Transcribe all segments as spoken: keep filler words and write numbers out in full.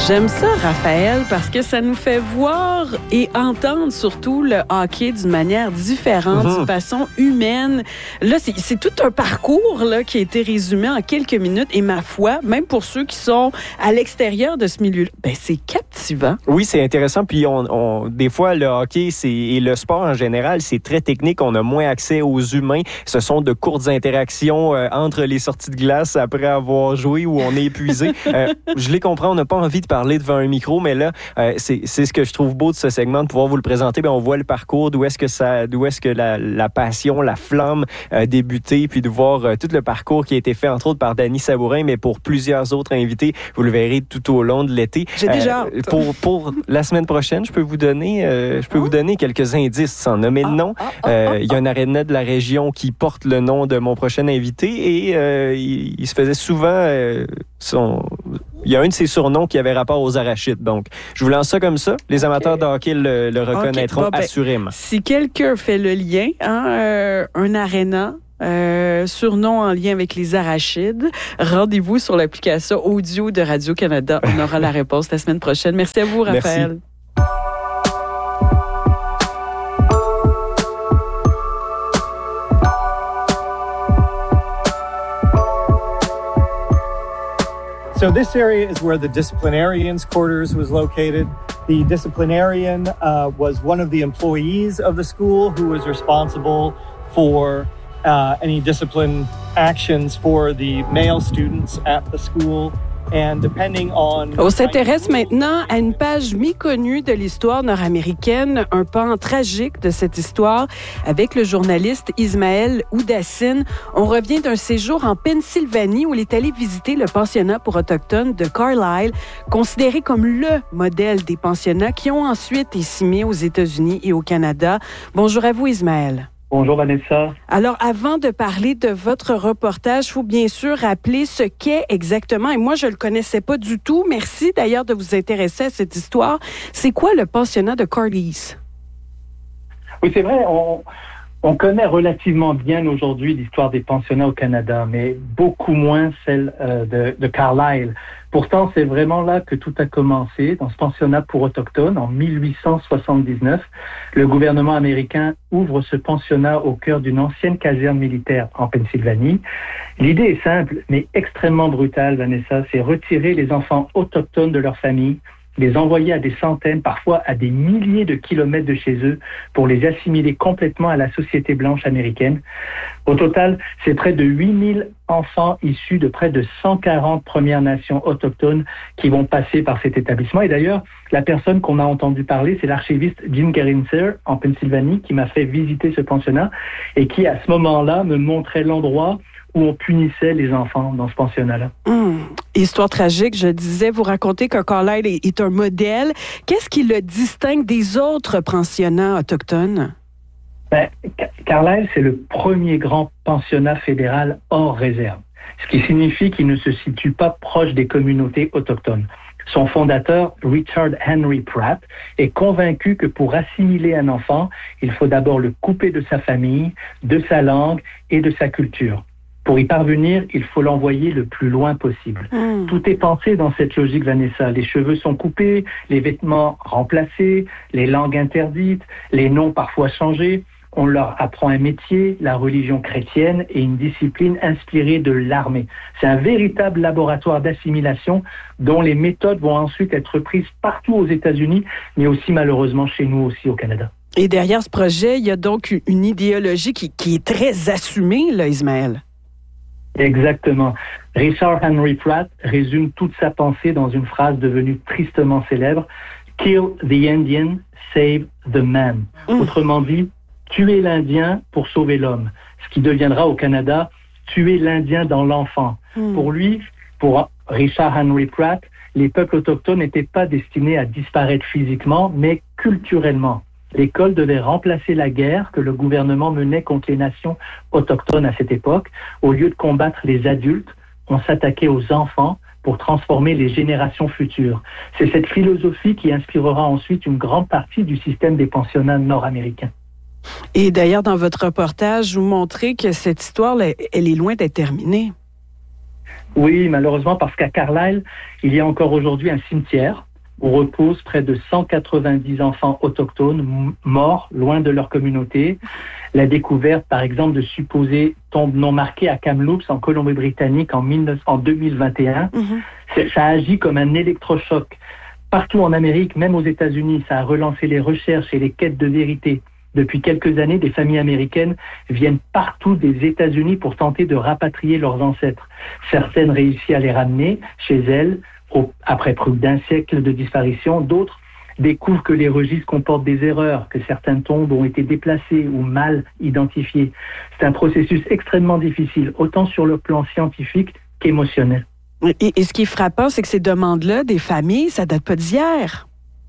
J'aime ça, Raphaël, parce que ça nous fait voir et entendre surtout le hockey d'une manière différente, Mm-hmm. d'une façon humaine. Là, c'est, c'est tout un parcours là, qui a été résumé en quelques minutes. Et ma foi, même pour ceux qui sont à l'extérieur de ce milieu-là, ben, c'est captivant. Oui, c'est intéressant. Puis on, on, des fois, le hockey c'est, et le sport en général, c'est très technique. On a moins accès aux humains. Ce sont de courtes interactions euh, entre les sorties de glace après avoir joué où on est épuisé. euh, je les comprends, on n'a pas envie de parler devant un micro, mais là, euh, c'est, c'est ce que je trouve beau de ce segment, de pouvoir vous le présenter. Bien, on voit le parcours, d'où est-ce que ça, d'où est-ce que la, la passion, la flamme a débuté, puis de voir euh, tout le parcours qui a été fait, entre autres, par Dany Sabourin, mais pour plusieurs autres invités. Vous le verrez tout au long de l'été. J'ai euh, déjà hâte. Pour, pour la semaine prochaine, je peux vous donner, euh, je peux oh. vous donner quelques indices sans nommer le nom. Il oh, oh, euh, oh, y a un aréna de la région qui porte le nom de mon prochain invité et euh, il, il se faisait souvent euh, son... Il y a un de ses surnoms qui avait rapport aux arachides. Donc, je vous lance ça comme ça. Les amateurs okay. de hockey le, le reconnaîtront okay. bon, ben, assurément. Si quelqu'un fait le lien, hein, euh, un aréna, euh, surnom en lien avec les arachides, rendez-vous sur l'application audio de Radio-Canada. On aura la réponse la semaine prochaine. Merci à vous, Raphaël. Merci. So this area is where the disciplinarian's quarters was located. The disciplinarian uh, was one of the employees of the school who was responsible for uh, any discipline actions for the male students at the school. And depending on... On s'intéresse maintenant à une page méconnue de l'histoire nord-américaine, un pan tragique de cette histoire avec le journaliste Ismaël Oudassine. On revient d'un séjour en Pennsylvanie où il est allé visiter le pensionnat pour autochtones de Carlisle, considéré comme le modèle des pensionnats qui ont ensuite écimé aux États-Unis et au Canada. Bonjour à vous, Ismaël. Bonjour Vanessa. Alors, avant de parler de votre reportage, il faut bien sûr rappeler ce qu'est exactement, et moi je ne le connaissais pas du tout. Merci d'ailleurs de vous intéresser à cette histoire. C'est quoi le pensionnat de Carlisle? Oui, c'est vrai, on, on connaît relativement bien aujourd'hui l'histoire des pensionnats au Canada, mais beaucoup moins celle euh, de, de Carlisle. Pourtant, c'est vraiment là que tout a commencé, dans ce pensionnat pour autochtones, en dix-huit cent soixante-dix-neuf. Le gouvernement américain ouvre ce pensionnat au cœur d'une ancienne caserne militaire en Pennsylvanie. L'idée est simple, mais extrêmement brutale, Vanessa, c'est retirer les enfants autochtones de leur famille, les envoyer à des centaines, parfois à des milliers de kilomètres de chez eux pour les assimiler complètement à la société blanche américaine. Au total, c'est près de huit mille enfants issus de près de cent quarante Premières Nations autochtones qui vont passer par cet établissement. Et d'ailleurs, la personne qu'on a entendu parler, c'est l'archiviste Jim Gerinser en Pennsylvanie qui m'a fait visiter ce pensionnat et qui, à ce moment-là, me montrait l'endroit où on punissait les enfants dans ce pensionnat-là. Hum, histoire tragique, je disais, vous racontez que Carlisle est, est un modèle. Qu'est-ce qui le distingue des autres pensionnats autochtones? Ben, Carlisle, c'est le premier grand pensionnat fédéral hors réserve, ce qui signifie qu'il ne se situe pas proche des communautés autochtones. Son fondateur, Richard Henry Pratt, est convaincu que pour assimiler un enfant, il faut d'abord le couper de sa famille, de sa langue et de sa culture. Pour y parvenir, il faut l'envoyer le plus loin possible. Mmh. Tout est pensé dans cette logique, Vanessa. Les cheveux sont coupés, les vêtements remplacés, les langues interdites, les noms parfois changés. On leur apprend un métier, la religion chrétienne et une discipline inspirée de l'armée. C'est un véritable laboratoire d'assimilation dont les méthodes vont ensuite être prises partout aux États-Unis, mais aussi malheureusement chez nous aussi au Canada. Et derrière ce projet, il y a donc une idéologie qui, qui est très assumée, là, Ismaël. Exactement. Richard Henry Pratt résume toute sa pensée dans une phrase devenue tristement célèbre. « Kill the Indian, save the man ». Mmh. Autrement dit, tuer l'Indien pour sauver l'homme. Ce qui deviendra au Canada, tuer l'Indien dans l'enfant. Mmh. Pour lui, pour Richard Henry Pratt, les peuples autochtones n'étaient pas destinés à disparaître physiquement, mais culturellement. L'école devait remplacer la guerre que le gouvernement menait contre les nations autochtones à cette époque. Au lieu de combattre les adultes, on s'attaquait aux enfants pour transformer les générations futures. C'est cette philosophie qui inspirera ensuite une grande partie du système des pensionnats nord-américains. Et d'ailleurs, dans votre reportage, vous montrez que cette histoire, elle est loin d'être terminée. Oui, malheureusement, parce qu'à Carlisle, il y a encore aujourd'hui un cimetière où reposent près de cent quatre-vingt-dix enfants autochtones morts loin de leur communauté. La découverte, par exemple, de supposées tombes non marquées à Kamloops, en Colombie-Britannique, en, en deux mille vingt et un, mm-hmm. ça agit comme un électrochoc. Partout en Amérique, même aux États-Unis, ça a relancé les recherches et les quêtes de vérité. Depuis quelques années, des familles américaines viennent partout des États-Unis pour tenter de rapatrier leurs ancêtres. Certaines réussissent à les ramener chez elles, après plus d'un siècle de disparition. D'autres découvrent que les registres comportent des erreurs, que certaines tombes ont été déplacées ou mal identifiées. C'est un processus extrêmement difficile, autant sur le plan scientifique qu'émotionnel. Et, et ce qui est frappant, c'est que ces demandes-là des familles, ça date pas d'hier.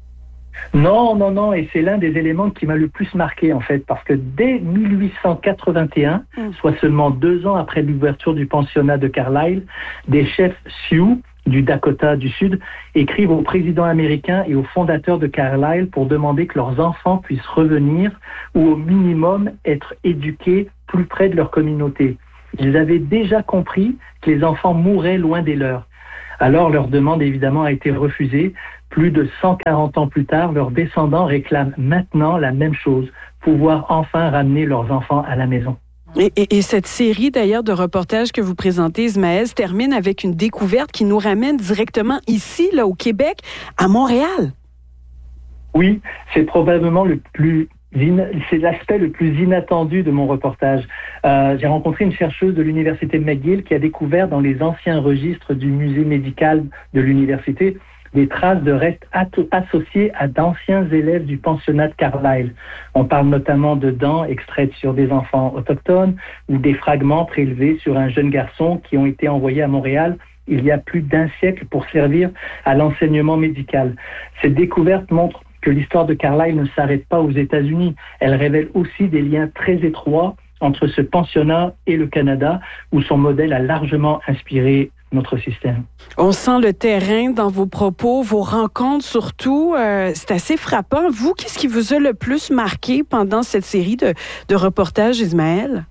Non, non, non, et c'est l'un des éléments qui m'a le plus marqué, en fait, parce que dès mille huit cent quatre-vingt-un, mmh. soit seulement deux ans après l'ouverture du pensionnat de Carlisle, des chefs Sioux du Dakota du Sud écrivent au président américain et aux fondateurs de Carlisle pour demander que leurs enfants puissent revenir ou au minimum être éduqués plus près de leur communauté. Ils avaient déjà compris que les enfants mourraient loin des leurs. Alors leur demande évidemment a été refusée. Plus de cent quarante ans plus tard, leurs descendants réclament maintenant la même chose, pouvoir enfin ramener leurs enfants à la maison. Et, et, et cette série, d'ailleurs, de reportages que vous présentez, Ismaël, se termine avec une découverte qui nous ramène directement ici, là, au Québec, à Montréal. Oui, c'est probablement le plus... C'est l'aspect le plus inattendu de mon reportage. Euh, j'ai rencontré une chercheuse de l'université McGill qui a découvert dans les anciens registres du musée médical de l'université des traces de restes associés à d'anciens élèves du pensionnat de Carlisle. On parle notamment de dents extraites sur des enfants autochtones ou des fragments prélevés sur un jeune garçon qui ont été envoyés à Montréal il y a plus d'un siècle pour servir à l'enseignement médical. Cette découverte montre que l'histoire de Carlisle ne s'arrête pas aux États-Unis. Elle révèle aussi des liens très étroits entre ce pensionnat et le Canada, où son modèle a largement inspiré notre système. On sent le terrain dans vos propos, vos rencontres surtout. Euh, c'est assez frappant. Vous, qu'est-ce qui vous a le plus marqué pendant cette série de, de reportages, Ismaël?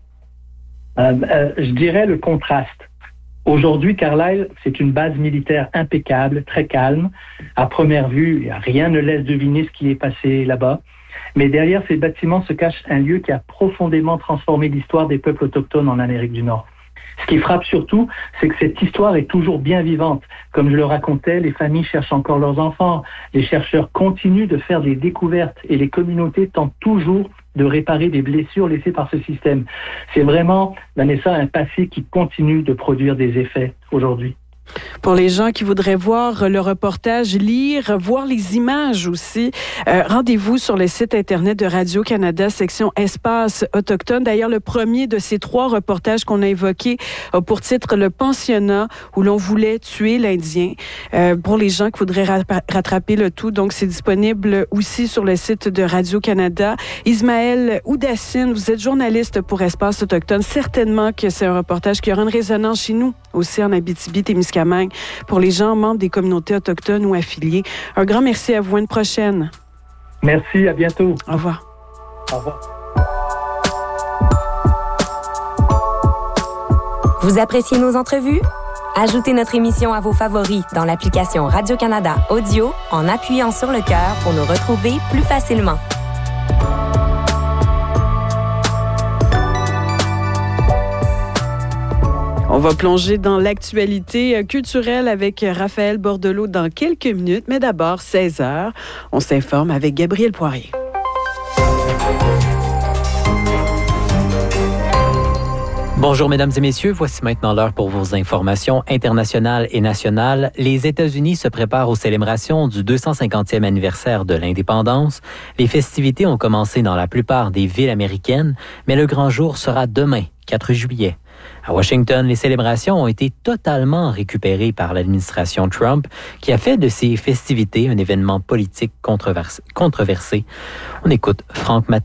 Euh, euh, je dirais le contraste. Aujourd'hui, Carlisle, c'est une base militaire impeccable, très calme. À première vue, rien ne laisse deviner ce qui est passé là-bas. Mais derrière ces bâtiments se cache un lieu qui a profondément transformé l'histoire des peuples autochtones en Amérique du Nord. Ce qui frappe surtout, c'est que cette histoire est toujours bien vivante. Comme je le racontais, les familles cherchent encore leurs enfants. Les chercheurs continuent de faire des découvertes et les communautés tentent toujours de réparer des blessures laissées par ce système. C'est vraiment, Vanessa, un passé qui continue de produire des effets aujourd'hui. Pour les gens qui voudraient voir le reportage, lire, voir les images aussi, euh, rendez-vous sur le site Internet de Radio-Canada, section Espace autochtone. D'ailleurs, le premier de ces trois reportages qu'on a évoqués a pour titre Le pensionnat où l'on voulait tuer l'Indien. Euh, pour les gens qui voudraient ra- rattraper le tout, donc c'est disponible aussi sur le site de Radio-Canada. Ismaël Oudassine, vous êtes journaliste pour Espace autochtone. Certainement que c'est un reportage qui aura une résonance chez nous aussi en Abitibi-Témiscamingue pour les gens membres des communautés autochtones ou affiliés. Un grand merci à vous. À une prochaine. Merci, à bientôt. Au revoir. Au revoir. Vous appréciez nos entrevues? Ajoutez notre émission à vos favoris dans l'application Radio-Canada Audio en appuyant sur le cœur pour nous retrouver plus facilement. On va plonger dans l'actualité culturelle avec Raphaël Bordelot dans quelques minutes, mais d'abord, seize heures, on s'informe avec Gabriel Poirier. Bonjour, mesdames et messieurs. Voici maintenant l'heure pour vos informations internationales et nationales. Les États-Unis se préparent aux célébrations du deux cent cinquantième anniversaire de l'indépendance. Les festivités ont commencé dans la plupart des villes américaines, mais le grand jour sera demain, quatre juillet. À Washington, les célébrations ont été totalement récupérées par l'administration Trump, qui a fait de ces festivités un événement politique controversé. controversé. On écoute Franck Matévon.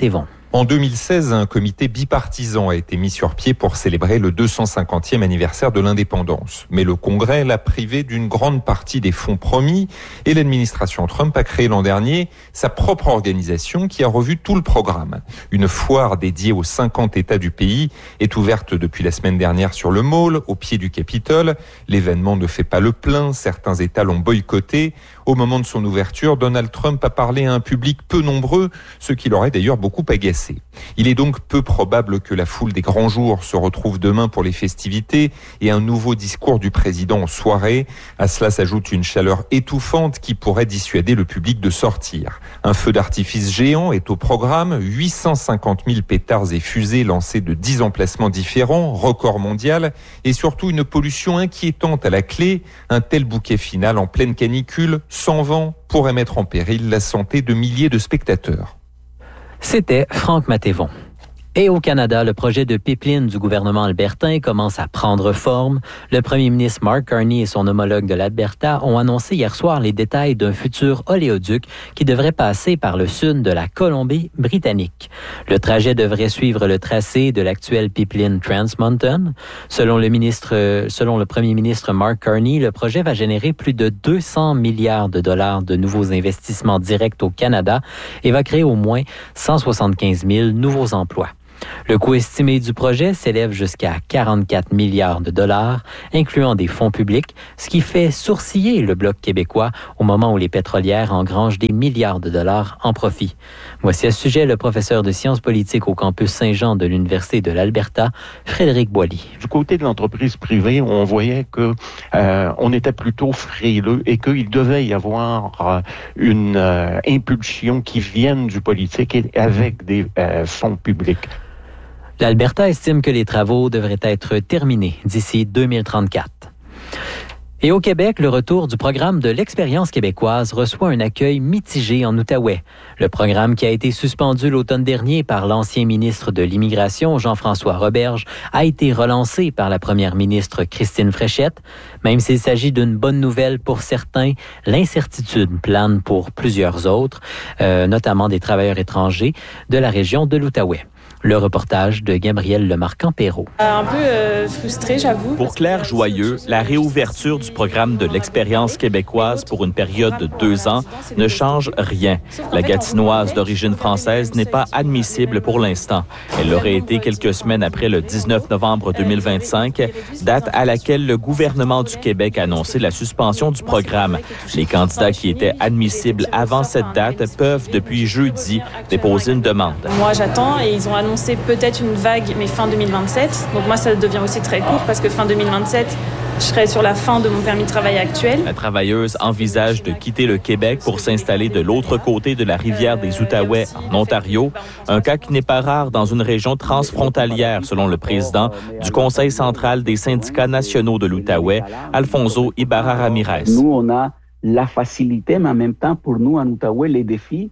En deux mille seize, un comité bipartisan a été mis sur pied pour célébrer le deux cent cinquantième anniversaire de l'indépendance. Mais le Congrès l'a privé d'une grande partie des fonds promis et l'administration Trump a créé l'an dernier sa propre organisation qui a revu tout le programme. Une foire dédiée aux cinquante États du pays est ouverte depuis la semaine dernière sur le Mall, au pied du Capitole. L'événement ne fait pas le plein, certains États l'ont boycotté. Au moment de son ouverture, Donald Trump a parlé à un public peu nombreux, ce qui l'aurait d'ailleurs beaucoup agacé. Il est donc peu probable que la foule des grands jours se retrouve demain pour les festivités et un nouveau discours du président en soirée. À cela s'ajoute une chaleur étouffante qui pourrait dissuader le public de sortir. Un feu d'artifice géant est au programme, huit cent cinquante mille pétards et fusées lancés de dix emplacements différents, record mondial, et surtout une pollution inquiétante à la clé. Un tel bouquet final en pleine canicule, sans vent, pourrait mettre en péril la santé de milliers de spectateurs. C'était Franck Mathévon. Et au Canada, le projet de pipeline du gouvernement albertain commence à prendre forme. Le premier ministre Mark Carney et son homologue de l'Alberta ont annoncé hier soir les détails d'un futur oléoduc qui devrait passer par le sud de la Colombie-Britannique. Le trajet devrait suivre le tracé de l'actuelle pipeline Trans Mountain. Selon le ministre, selon le premier ministre Mark Carney, le projet va générer plus de deux cents milliards de dollars de nouveaux investissements directs au Canada et va créer au moins cent soixante-quinze mille nouveaux emplois. Le coût estimé du projet s'élève jusqu'à quarante-quatre milliards de dollars, incluant des fonds publics, ce qui fait sourciller le Bloc québécois au moment où les pétrolières engrangent des milliards de dollars en profit. Voici à ce sujet le professeur de sciences politiques au campus Saint-Jean de l'Université de l'Alberta, Frédéric Boilly. Du côté de l'entreprise privée, on voyait que euh, on était plutôt frileux et qu'il devait y avoir euh, une euh, impulsion qui vienne du politique et avec des euh, fonds publics. L'Alberta estime que les travaux devraient être terminés d'ici deux mille trente-quatre. Et au Québec, le retour du programme de l'Expérience québécoise reçoit un accueil mitigé en Outaouais. Le programme qui a été suspendu l'automne dernier par l'ancien ministre de l'Immigration, Jean-François Roberge, a été relancé par la première ministre Christine Fréchette. Même s'il s'agit d'une bonne nouvelle pour certains, l'incertitude plane pour plusieurs autres, euh, notamment des travailleurs étrangers de la région de l'Outaouais. Le reportage de Gabriel Lemarquand-Perrault. Un peu euh, frustré, j'avoue. Pour Claire Joyeux, la réouverture du programme de l'Expérience québécoise pour une période de deux ans ne change rien. La Gatinoise d'origine française n'est pas admissible pour l'instant. Elle l'aurait été quelques semaines après le dix-neuf novembre deux mille vingt-cinq, date à laquelle le gouvernement du Québec a annoncé la suspension du programme. Les candidats qui étaient admissibles avant cette date peuvent, depuis jeudi, déposer une demande. Moi, j'attends et ils ont annoncé peut-être une vague, mais fin deux mille vingt-sept. Donc moi, ça devient aussi très court parce que fin deux mille vingt-sept, je serai sur la fin de mon permis de travail actuel. La travailleuse envisage de quitter le Québec pour s'installer de l'autre côté de la rivière des Outaouais, en Ontario, un cas qui n'est pas rare dans une région transfrontalière, selon le président du Conseil central des syndicats nationaux de l'Outaouais, Alfonso Ibarra-Ramirez. Nous, on a la facilité, mais en même temps, pour nous, en Outaouais, les défis,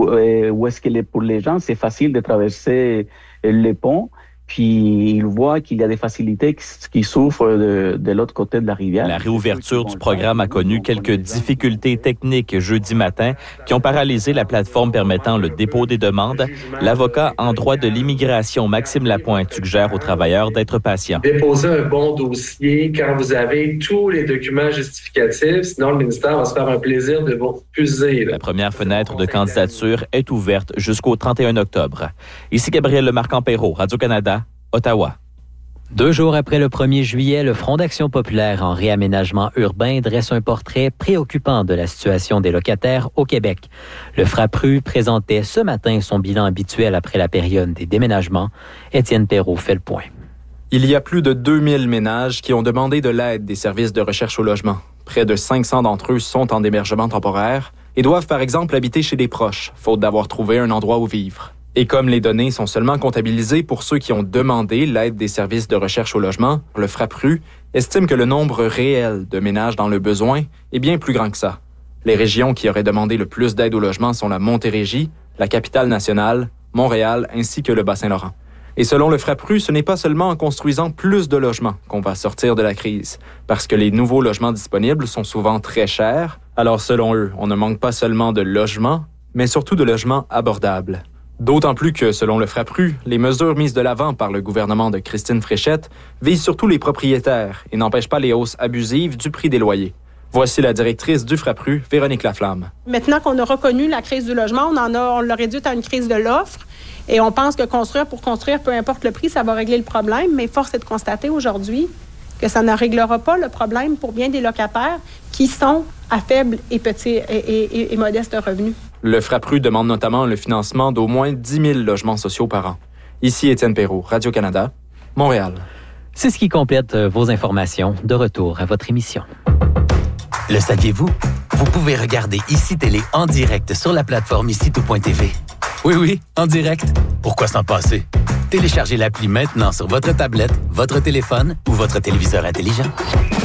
où est-ce que les, pour les gens, c'est facile de traverser les ponts, puis ils voient qu'il y a des facilités qui, qui souffrent de, de l'autre côté de la rivière. La réouverture du programme a connu quelques difficultés techniques jeudi matin qui ont paralysé la plateforme permettant le dépôt des demandes. L'avocat en droit de l'immigration, Maxime Lapointe, suggère aux travailleurs d'être patients. Déposez un bon dossier quand vous avez tous les documents justificatifs, sinon le ministère va se faire un plaisir de vous refuser. La première fenêtre de candidature est ouverte jusqu'au trente et un octobre. Ici Gabriel Lemarquand-Perrault, Radio-Canada, Ottawa. Deux jours après le premier juillet, le Front d'action populaire en réaménagement urbain dresse un portrait préoccupant de la situation des locataires au Québec. Le FRAPRU présentait ce matin son bilan habituel après la période des déménagements. Étienne Perrault fait le point. Il y a plus de deux mille ménages qui ont demandé de l'aide des services de recherche au logement. Près de cinq cents d'entre eux sont en hébergement temporaire et doivent par exemple habiter chez des proches, faute d'avoir trouvé un endroit où vivre. Et comme les données sont seulement comptabilisées pour ceux qui ont demandé l'aide des services de recherche au logement, le FRAPRU estime que le nombre réel de ménages dans le besoin est bien plus grand que ça. Les régions qui auraient demandé le plus d'aide au logement sont la Montérégie, la capitale nationale, Montréal ainsi que le Bas-Saint-Laurent. Et selon le FRAPRU, ce n'est pas seulement en construisant plus de logements qu'on va sortir de la crise, parce que les nouveaux logements disponibles sont souvent très chers. Alors selon eux, on ne manque pas seulement de logements, mais surtout de logements abordables. D'autant plus que, selon le Frappru, les mesures mises de l'avant par le gouvernement de Christine Fréchette visent surtout les propriétaires et n'empêchent pas les hausses abusives du prix des loyers. Voici la directrice du Frappru, Véronique Laflamme. Maintenant qu'on a reconnu la crise du logement, on en a, on l'a réduite à une crise de l'offre et on pense que construire pour construire, peu importe le prix, ça va régler le problème, mais force est de constater aujourd'hui que ça ne réglera pas le problème pour bien des locataires qui sont à faible et petits et, et, et modestes revenus. Le Frappru demande notamment le financement d'au moins dix mille logements sociaux par an. Ici Étienne Perrault, Radio-Canada, Montréal. C'est ce qui complète vos informations. De retour à votre émission. Le saviez-vous? Vous pouvez regarder Ici Télé en direct sur la plateforme ici tout point t v. Oui, oui, en direct. Pourquoi s'en passer? Téléchargez l'appli maintenant sur votre tablette, votre téléphone ou votre téléviseur intelligent.